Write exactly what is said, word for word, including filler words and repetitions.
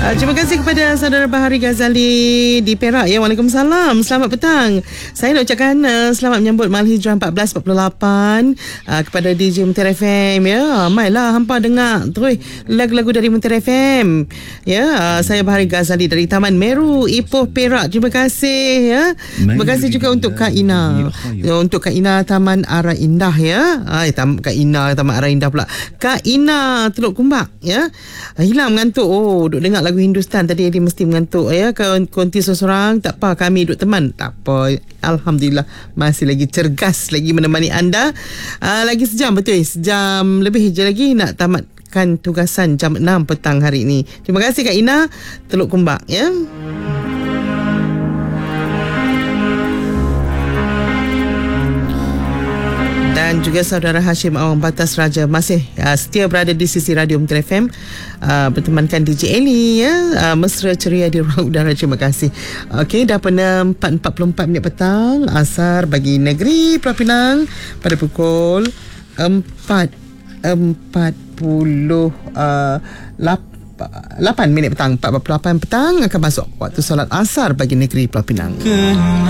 Uh, terima kasih kepada saudara Bahari Ghazali di Perak ya. Waalaikumsalam. Selamat petang. Saya nak ucapkan uh, selamat menyambut Malam Hijrah empat belas empat puluh lapan uh, kepada D J Muntir F M ya. Mailah hampa dengar terus lagu-lagu dari Muntir F M. Ya, uh, saya Bahari Ghazali dari Taman Meru, Ipoh, Perak. Terima kasih ya. Terima kasih juga untuk Kak Ina. Ya, untuk Kak Ina Taman Arah Indah ya. Ai tam Kak Ina Taman Arah Indah pula. Kak Ina Teluk Kumbak ya. Hilang mengantuk. Oh, duk dengar lagu Hindustan tadi dia mesti mengantuk ya. Konti seorang tak apa, kami duduk teman tak apa, alhamdulillah masih lagi cergas lagi menemani anda. Uh, lagi sejam betul, sejam lebih je lagi nak tamatkan tugasan jam enam petang hari ini. Terima kasih Kak Ina Teluk Kumbak ya. Dan juga saudara Hashim Awang Batas Raja masih uh, setia berada di sisi Radio Muntir F M, uh, bertemankan D J Eli ya, uh, mesra ceria di ruang udara. Terima kasih. Okey, dah pukul empat empat puluh empat minit petang, asar bagi negeri Pulau Pinang pada pukul empat empat puluh lapan minit petang. Empat empat puluh lapan petang akan masuk waktu solat asar bagi negeri Pulau Pinang.